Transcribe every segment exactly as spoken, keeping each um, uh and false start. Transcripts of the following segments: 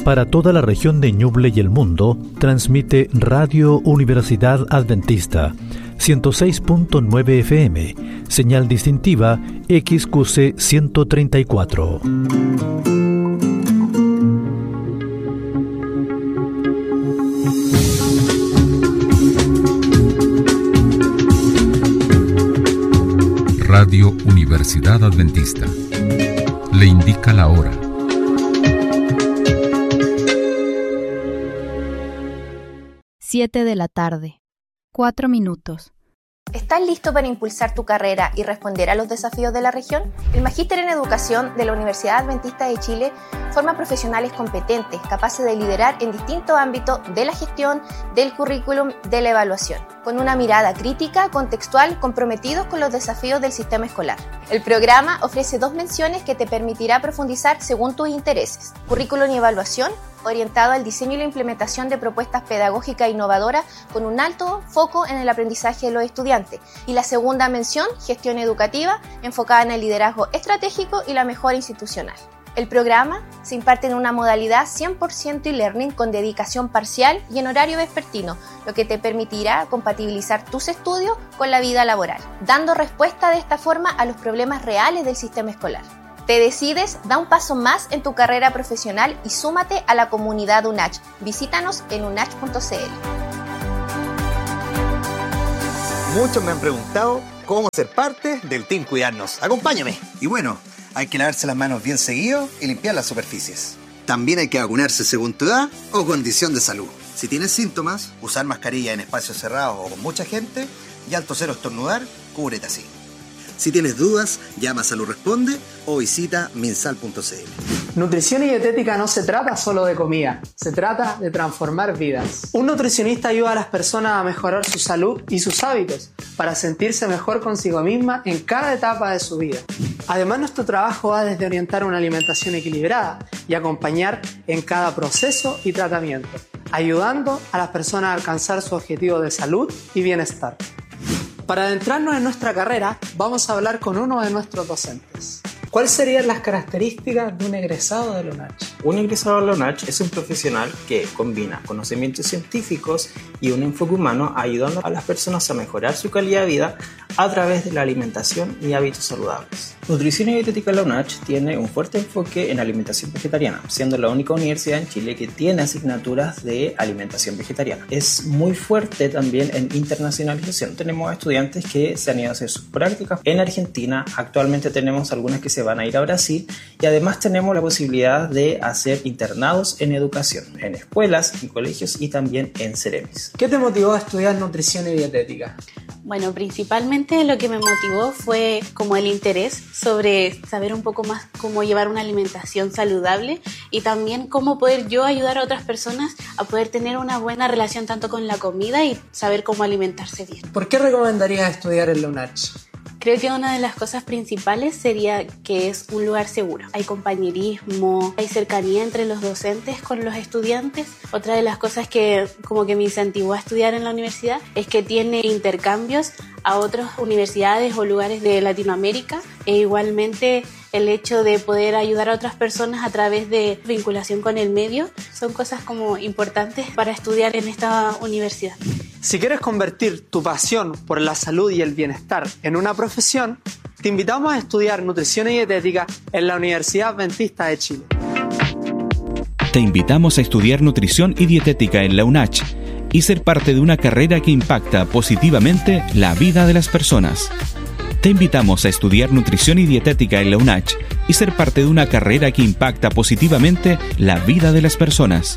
Para toda la región de Ñuble y el mundo, transmite Radio Universidad Adventista, ciento seis punto nueve F M, señal distintiva X Q C ciento treinta y cuatro. Radio Universidad Adventista le indica la hora. Siete de la tarde. Cuatro minutos. ¿Estás listo para impulsar tu carrera y responder a los desafíos de la región? El Magíster en Educación de la Universidad Adventista de Chile forma profesionales competentes, capaces de liderar en distintos ámbitos de la gestión, del currículum, de la evaluación, con una mirada crítica, contextual, comprometidos con los desafíos del sistema escolar. El programa ofrece dos menciones que te permitirá profundizar según tus intereses: currículum y evaluación, orientado al diseño y la implementación de propuestas pedagógicas innovadoras con un alto foco en el aprendizaje de los estudiantes. Y la segunda mención, gestión educativa, enfocada en el liderazgo estratégico y la mejora institucional. El programa se imparte en una modalidad cien por ciento e-learning con dedicación parcial y en horario vespertino, lo que te permitirá compatibilizar tus estudios con la vida laboral, dando respuesta de esta forma a los problemas reales del sistema escolar. ¿Te decides? Da un paso más en tu carrera profesional y súmate a la comunidad U N A C H. Visítanos en u n a c h punto c l. Muchos me han preguntado cómo ser parte del Team Cuidarnos. ¡Acompáñame! Y bueno, hay que lavarse las manos bien seguido y limpiar las superficies. También hay que vacunarse según tu edad o condición de salud. Si tienes síntomas, usar mascarilla en espacios cerrados o con mucha gente y al toser o estornudar, cúbrete así. Si tienes dudas, llama a Salud Responde o visita minsal punto c l. Nutrición y dietética no se trata solo de comida, se trata de transformar vidas. Un nutricionista ayuda a las personas a mejorar su salud y sus hábitos para sentirse mejor consigo misma en cada etapa de su vida. Además, nuestro trabajo va desde orientar una alimentación equilibrada y acompañar en cada proceso y tratamiento, ayudando a las personas a alcanzar su objetivo de salud y bienestar. Para adentrarnos en nuestra carrera, vamos a hablar con uno de nuestros docentes. ¿Cuáles serían las características de un egresado de la U N A C H? Un egresado de la U N A C H es un profesional que combina conocimientos científicos y un enfoque humano, ayudando a las personas a mejorar su calidad de vida a través de la alimentación y hábitos saludables. Nutrición y Dietética de la U N A C H tiene un fuerte enfoque en alimentación vegetariana, siendo la única universidad en Chile que tiene asignaturas de alimentación vegetariana. Es muy fuerte también en internacionalización. Tenemos estudiantes que se han ido a hacer sus prácticas en Argentina. Actualmente tenemos algunas que se van a ir a Brasil y además tenemos la posibilidad de hacer internados en educación, en escuelas, en colegios y también en Ceremis. ¿Qué te motivó a estudiar nutrición y dietética? Bueno, principalmente lo que me motivó fue como el interés sobre saber un poco más cómo llevar una alimentación saludable y también cómo poder yo ayudar a otras personas a poder tener una buena relación tanto con la comida y saber cómo alimentarse bien. ¿Por qué recomendarías estudiar en la U N A C H? Creo que una de las cosas principales sería que es un lugar seguro. Hay compañerismo, hay cercanía entre los docentes con los estudiantes. Otra de las cosas que como que me incentivó a estudiar en la universidad es que tiene intercambios a otras universidades o lugares de Latinoamérica e igualmente el hecho de poder ayudar a otras personas a través de vinculación con el medio son cosas como importantes para estudiar en esta universidad. Si quieres convertir tu pasión por la salud y el bienestar en una profesión, te invitamos a estudiar nutrición y dietética en la Universidad Adventista de Chile. Te invitamos a estudiar nutrición y dietética en la U N A C H y ser parte de una carrera que impacta positivamente la vida de las personas. Te invitamos a estudiar nutrición y dietética en la U N A C H y ser parte de una carrera que impacta positivamente la vida de las personas.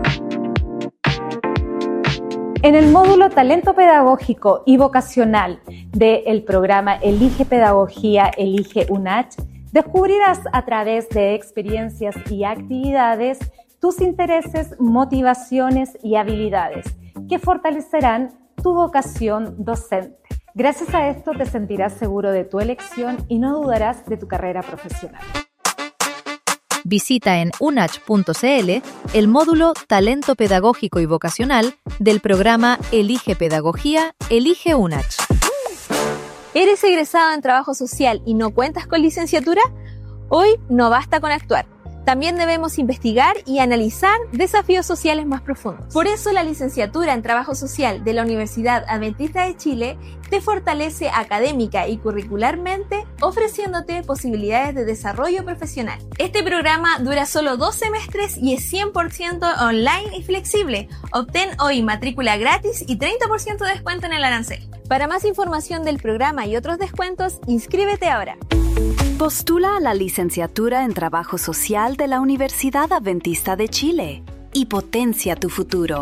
En el módulo Talento Pedagógico y Vocacional del programa Elige Pedagogía, Elige U N A C H, descubrirás a través de experiencias y actividades tus intereses, motivaciones y habilidades que fortalecerán tu vocación docente. Gracias a esto te sentirás seguro de tu elección y no dudarás de tu carrera profesional. Visita en u n a c h punto c l el módulo Talento Pedagógico y Vocacional del programa Elige Pedagogía, Elige U N A C H. ¿Eres egresado en trabajo social y no cuentas con licenciatura? Hoy no basta con actuar. También debemos investigar y analizar desafíos sociales más profundos. Por eso la licenciatura en Trabajo Social de la Universidad Adventista de Chile te fortalece académica y curricularmente, ofreciéndote posibilidades de desarrollo profesional. Este programa dura solo dos semestres y es cien por ciento online y flexible. Obtén hoy matrícula gratis y treinta por ciento de descuento en el arancel. Para más información del programa y otros descuentos, inscríbete ahora. Postula a la licenciatura en Trabajo Social de la Universidad Adventista de Chile y potencia tu futuro.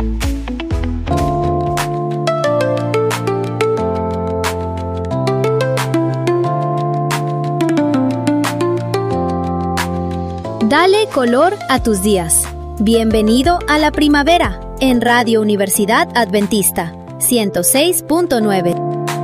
Dale color a tus días. Bienvenido a la primavera en Radio Universidad Adventista ciento seis punto nueve.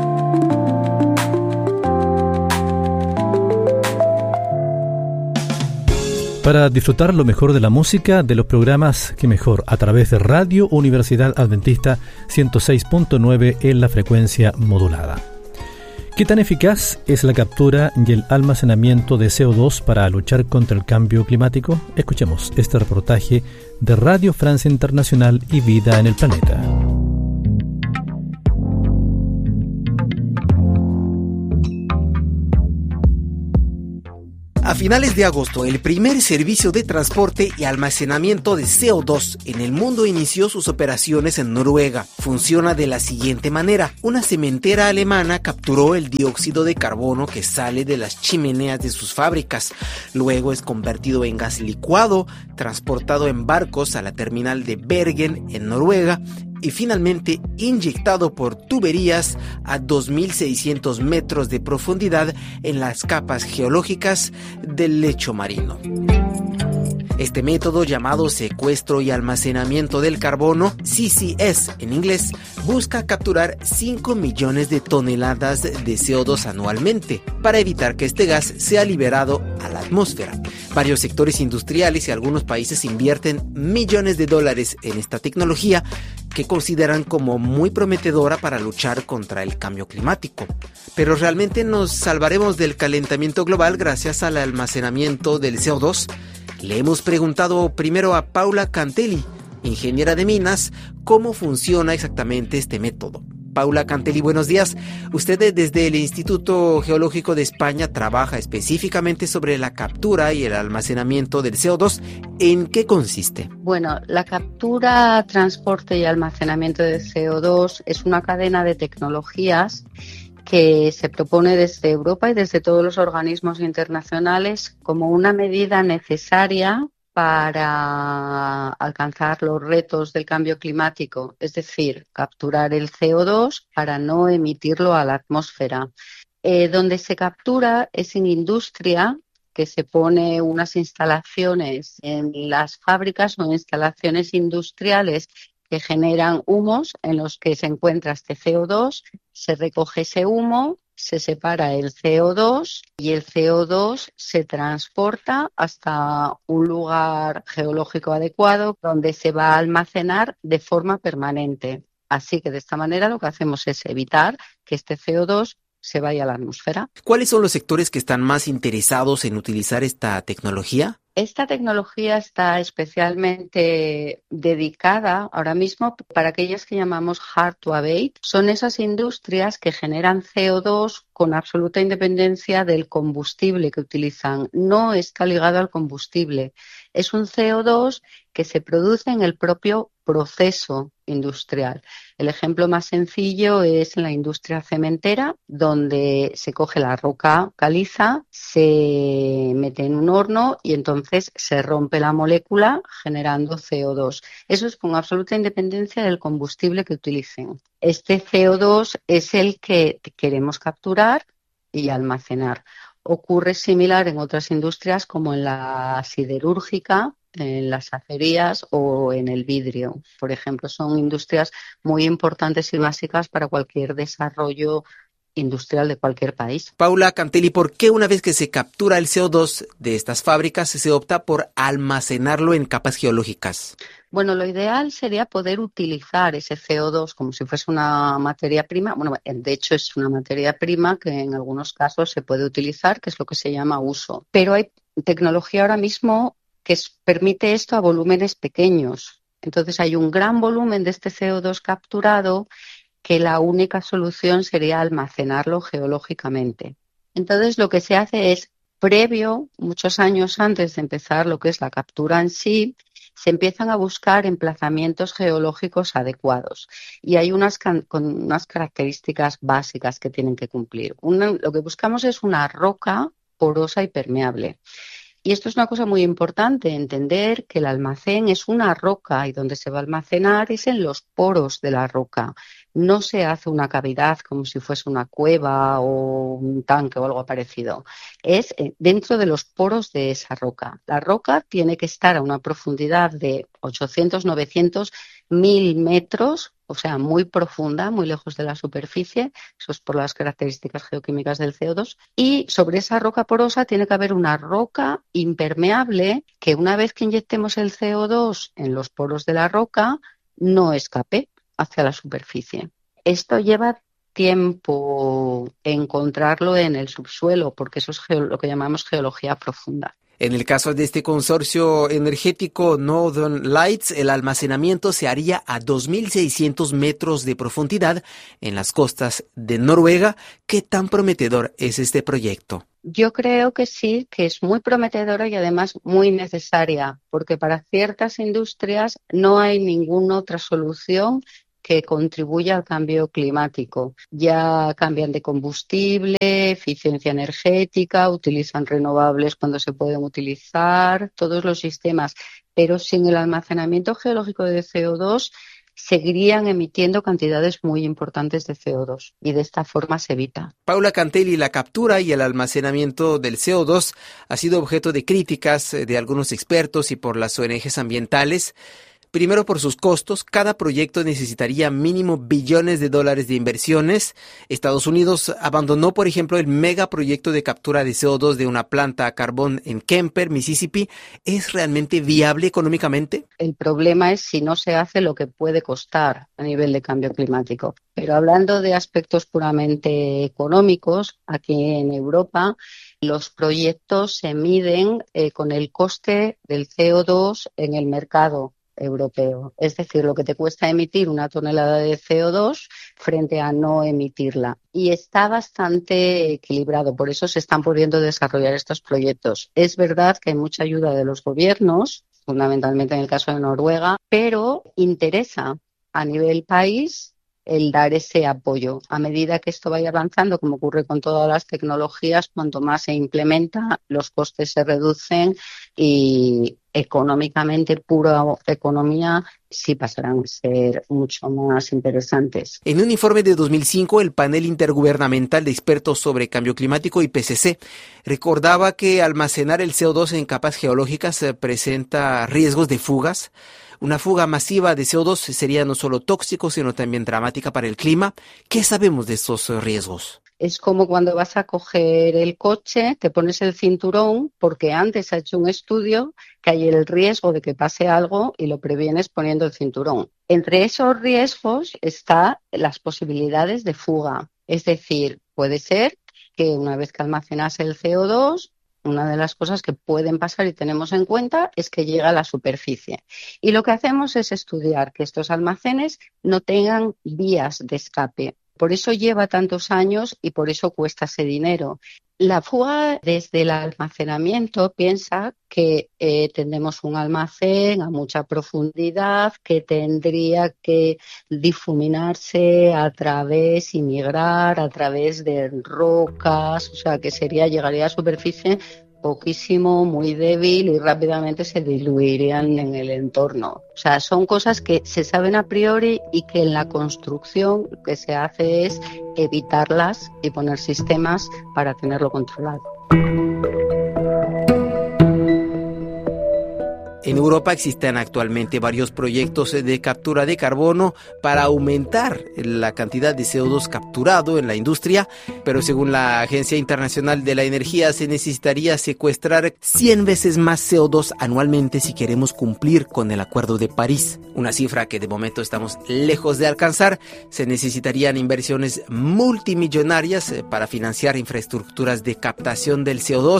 Para disfrutar lo mejor de la música, de los programas que mejor, a través de Radio Universidad Adventista ciento seis punto nueve en la frecuencia modulada. ¿Qué tan eficaz es la captura y el almacenamiento de C O dos para luchar contra el cambio climático? Escuchemos este reportaje de Radio Francia Internacional y Vida en el Planeta. A finales de agosto, el primer servicio de transporte y almacenamiento de C O dos en el mundo inició sus operaciones en Noruega. Funciona de la siguiente manera. Una cementera alemana capturó el dióxido de carbono que sale de las chimeneas de sus fábricas. Luego es convertido en gas licuado, transportado en barcos a la terminal de Bergen, en Noruega, y finalmente inyectado por tuberías a dos mil seiscientos metros de profundidad en las capas geológicas del lecho marino. Este método, llamado secuestro y almacenamiento del carbono, C C S en inglés, busca capturar cinco millones de toneladas de C O dos anualmente para evitar que este gas sea liberado a la atmósfera. Varios sectores industriales y algunos países invierten millones de dólares en esta tecnología, que consideran como muy prometedora para luchar contra el cambio climático. Pero ¿realmente nos salvaremos del calentamiento global gracias al almacenamiento del C O dos? Le hemos preguntado primero a Paula Cantelli, ingeniera de minas, cómo funciona exactamente este método. Paula Cantelli, buenos días. Usted desde el Instituto Geológico de España trabaja específicamente sobre la captura y el almacenamiento del C O dos. ¿En qué consiste? Bueno, la captura, transporte y almacenamiento de C O dos es una cadena de tecnologías que se propone desde Europa y desde todos los organismos internacionales como una medida necesaria para alcanzar los retos del cambio climático, es decir, capturar el C O dos para no emitirlo a la atmósfera. Eh, donde se captura es en industria, que se pone unas instalaciones en las fábricas o instalaciones industriales que generan humos en los que se encuentra este C O dos, se recoge ese humo, se separa el C O dos y el C O dos se transporta hasta un lugar geológico adecuado donde se va a almacenar de forma permanente. Así que de esta manera lo que hacemos es evitar que este C O dos se vaya a la atmósfera. ¿Cuáles son los sectores que están más interesados en utilizar esta tecnología? Esta tecnología está especialmente dedicada ahora mismo para aquellas que llamamos hard to abate. Son esas industrias que generan C O dos con absoluta independencia del combustible que utilizan. No está ligado al combustible. Es un C O dos que se produce en el propio proceso industrial. El ejemplo más sencillo es en la industria cementera, donde se coge la roca caliza, se mete en un horno y entonces se rompe la molécula generando C O dos. Eso es con absoluta independencia del combustible que utilicen. Este C O dos es el que queremos capturar y almacenar. Ocurre similar en otras industrias como en la siderúrgica, en las acerías o en el vidrio. Por ejemplo, son industrias muy importantes y básicas para cualquier desarrollo industrial de cualquier país. Paula Cantelli, ¿por qué una vez que se captura el C O dos de estas fábricas se opta por almacenarlo en capas geológicas? Bueno, lo ideal sería poder utilizar ese C O dos como si fuese una materia prima. Bueno, de hecho es una materia prima que en algunos casos se puede utilizar, que es lo que se llama uso. Pero hay tecnología ahora mismo que es, permite esto a volúmenes pequeños. Entonces hay un gran volumen de este C O dos capturado que la única solución sería almacenarlo geológicamente. Entonces lo que se hace es, previo, muchos años antes de empezar lo que es la captura en sí, se empiezan a buscar emplazamientos geológicos adecuados y hay unas con unas características básicas que tienen que cumplir. Una, lo que buscamos es una roca porosa y permeable. Y esto es una cosa muy importante, entender que el almacén es una roca y donde se va a almacenar es en los poros de la roca. No se hace una cavidad como si fuese una cueva o un tanque o algo parecido. Es dentro de los poros de esa roca. La roca tiene que estar a una profundidad de ochocientos, novecientos, mil metros, o sea, muy profunda, muy lejos de la superficie. Eso es por las características geoquímicas del C O dos. Y sobre esa roca porosa tiene que haber una roca impermeable que una vez que inyectemos el C O dos en los poros de la roca, no escape hacia la superficie. Esto lleva tiempo encontrarlo en el subsuelo, porque eso es lo que llamamos geología profunda. En el caso de este consorcio energético Northern Lights, el almacenamiento se haría a dos mil seiscientos metros de profundidad en las costas de Noruega. ¿Qué tan prometedor es este proyecto? Yo creo que sí, que es muy prometedora y además muy necesaria, porque para ciertas industrias no hay ninguna otra solución que contribuya al cambio climático. Ya cambian de combustible, eficiencia energética, utilizan renovables cuando se pueden utilizar, todos los sistemas. Pero sin el almacenamiento geológico de C O dos seguirían emitiendo cantidades muy importantes de C O dos y de esta forma se evita. Paula Cantelli, la captura y el almacenamiento del C O dos ha sido objeto de críticas de algunos expertos y por las O N Ges ambientales. Primero, por sus costos, cada proyecto necesitaría mínimo billones de dólares de inversiones. Estados Unidos abandonó, por ejemplo, el megaproyecto de captura de C O dos de una planta a carbón en Kemper, Mississippi. ¿Es realmente viable económicamente? El problema es si no se hace lo que puede costar a nivel de cambio climático. Pero hablando de aspectos puramente económicos, aquí en Europa, los proyectos se miden eh, con el coste del C O dos en el mercado europeo, es decir, lo que te cuesta emitir una tonelada de C O dos frente a no emitirla. Y está bastante equilibrado, por eso se están pudiendo desarrollar estos proyectos. Es verdad que hay mucha ayuda de los gobiernos, fundamentalmente en el caso de Noruega, pero interesa a nivel país el dar ese apoyo. A medida que esto vaya avanzando, como ocurre con todas las tecnologías, cuanto más se implementa, los costes se reducen y económicamente, pura economía, sí pasarán a ser mucho más interesantes. En un informe de dos mil cinco, el Panel Intergubernamental de Expertos sobre Cambio Climático, I P C C, recordaba que almacenar el C O dos en capas geológicas presenta riesgos de fugas. Una fuga masiva de C O dos sería no solo tóxico, sino también dramática para el clima. ¿Qué sabemos de estos riesgos? Es como cuando vas a coger el coche, te pones el cinturón, porque antes ha hecho un estudio que hay el riesgo de que pase algo y lo previenes poniendo el cinturón. Entre esos riesgos están las posibilidades de fuga. Es decir, puede ser que una vez que almacenas el C O dos, una de las cosas que pueden pasar y tenemos en cuenta es que llega a la superficie. Y lo que hacemos es estudiar que estos almacenes no tengan vías de escape. Por eso lleva tantos años y por eso cuesta ese dinero. La fuga desde el almacenamiento piensa que eh, tenemos un almacén a mucha profundidad que tendría que difuminarse a través y migrar a través de rocas, o sea que sería llegaría a superficie poquísimo, muy débil y rápidamente se diluirían en el entorno. O sea, son cosas que se saben a priori y que en la construcción lo que se hace es evitarlas y poner sistemas para tenerlo controlado. En Europa existen actualmente varios proyectos de captura de carbono para aumentar la cantidad de C O dos capturado en la industria, pero según la Agencia Internacional de la Energía se necesitaría secuestrar cien veces más C O dos anualmente si queremos cumplir con el Acuerdo de París, una cifra que de momento estamos lejos de alcanzar. Se necesitarían inversiones multimillonarias para financiar infraestructuras de captación del C O dos.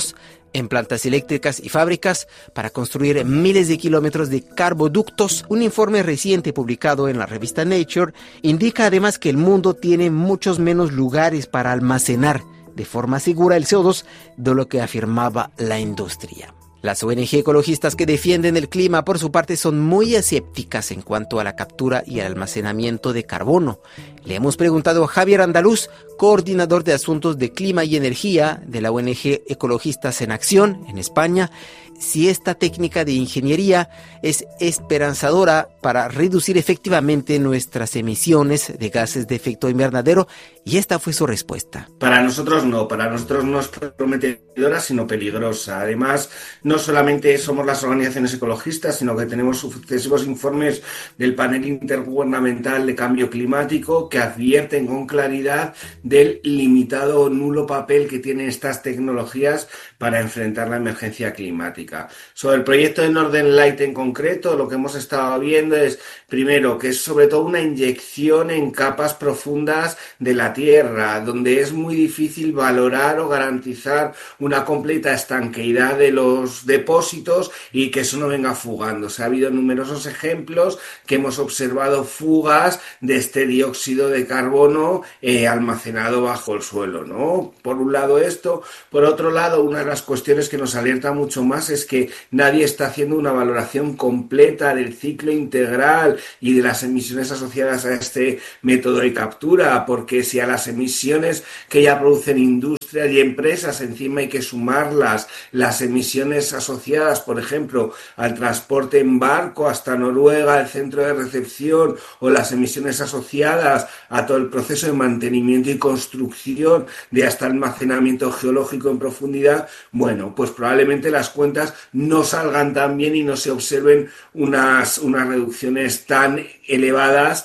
en plantas eléctricas y fábricas para construir miles de kilómetros de carboductos. Un informe reciente publicado en la revista Nature indica además que el mundo tiene muchos menos lugares para almacenar de forma segura el C O dos de lo que afirmaba la industria. Las O N Ge ecologistas que defienden el clima, por su parte, son muy escépticas en cuanto a la captura y el almacenamiento de carbono. Le hemos preguntado a Javier Andaluz, coordinador de asuntos de clima y energía de la O N Ge Ecologistas en Acción en España, si esta técnica de ingeniería es esperanzadora para reducir efectivamente nuestras emisiones de gases de efecto invernadero, y esta fue su respuesta. Para nosotros no, para nosotros no es prometedora, sino peligrosa. Además, no solamente somos las organizaciones ecologistas, sino que tenemos sucesivos informes del panel intergubernamental de cambio climático que advierten con claridad del limitado o nulo papel que tienen estas tecnologías para enfrentar la emergencia climática. Sobre el proyecto de Northern Light en concreto, lo que hemos estado viendo es, primero, que es sobre todo una inyección en capas profundas de la Tierra, donde es muy difícil valorar o garantizar una completa estanqueidad de los depósitos y que eso no venga fugándose. Ha habido numerosos ejemplos que hemos observado fugas de este dióxido de carbono eh, almacenado bajo el suelo, ¿no? Por un lado esto, por otro lado, una de las cuestiones que nos alerta mucho más es que nadie está haciendo una valoración completa del ciclo integral y de las emisiones asociadas a este método de captura, porque si a las emisiones que ya producen industrias y empresas encima hay que sumarlas las emisiones asociadas, por ejemplo, al transporte en barco hasta Noruega, el centro de recepción, o las emisiones asociadas a todo el proceso de mantenimiento y construcción de hasta almacenamiento geológico en profundidad, bueno, pues probablemente las cuentas no salgan tan bien y no se observen unas, unas reducciones tan elevadas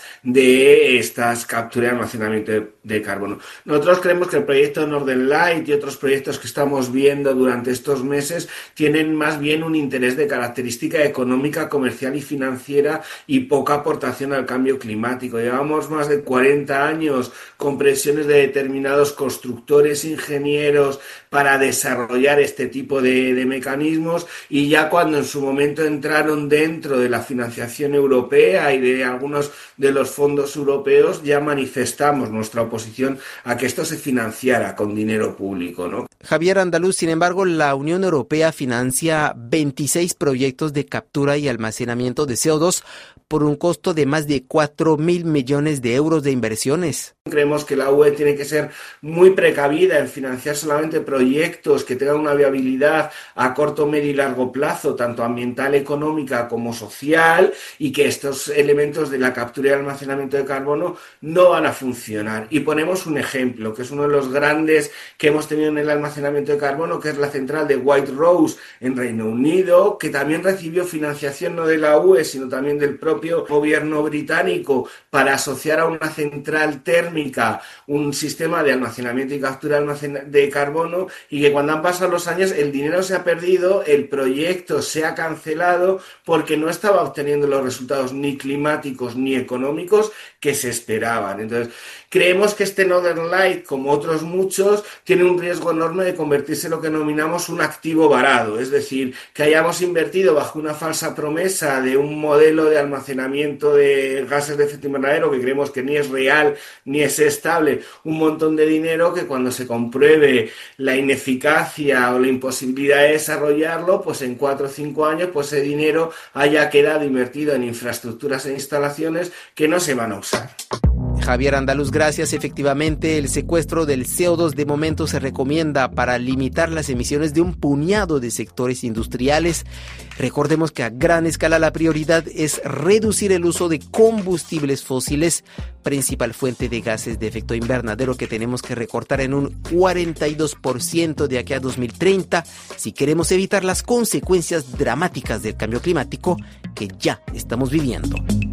de estas capturas y almacenamiento de, de carbono. Nosotros creemos que el proyecto Northern Light y otros proyectos que estamos viendo durante estos meses tienen más bien un interés de característica económica, comercial y financiera y poca aportación al cambio climático. Llevamos más de cuarenta años con presiones de determinados constructores, ingenieros para desarrollar este tipo de, de mecanismos, y ya cuando en su momento entraron dentro de la financiación europea y de algunos de los fondos europeos, ya manifestamos nuestra oposición a que esto se financiara con dinero público, ¿no? Javier Andaluz, sin embargo, la Unión Europea financia veintiséis proyectos de captura y almacenamiento de C O dos por un costo de más de cuatro mil millones de euros de inversiones. Creemos que la U E tiene que ser muy precavida en financiar solamente proyectos que tengan una viabilidad a corto, medio y largo plazo, tanto ambiental, económica como social, y que estos elementos de la captura y almacenamiento de carbono no van a funcionar. Y ponemos un ejemplo, que es uno de los grandes que hemos tenido en el almacenamiento de carbono, que es la central de White Rose en Reino Unido, que también recibió financiación no de la U E, sino también del propio gobierno británico para asociar a una central térmica un sistema de almacenamiento y captura de carbono, y que cuando han pasado los años el dinero se ha perdido, el proyecto se ha cancelado porque no estaba obteniendo los resultados ni climáticos ni económicos que se esperaban. Entonces, creemos que este Northern Light, como otros muchos, tiene un riesgo enorme de convertirse en lo que denominamos un activo varado, es decir, que hayamos invertido bajo una falsa promesa de un modelo de almacenamiento de gases de efecto invernadero que creemos que ni es real ni es estable, un montón de dinero que cuando se compruebe la ineficacia o la imposibilidad de desarrollarlo, pues en cuatro o cinco años pues ese dinero haya quedado invertido en infraestructuras e instalaciones que no se van a usar. Javier Andaluz, gracias. Efectivamente, el secuestro del C O dos de momento se recomienda para limitar las emisiones de un puñado de sectores industriales. Recordemos que a gran escala la prioridad es reducir el uso de combustibles fósiles, principal fuente de gases de efecto invernadero que tenemos que recortar en un cuarenta y dos por ciento de aquí a dos mil treinta si queremos evitar las consecuencias dramáticas del cambio climático que ya estamos viviendo.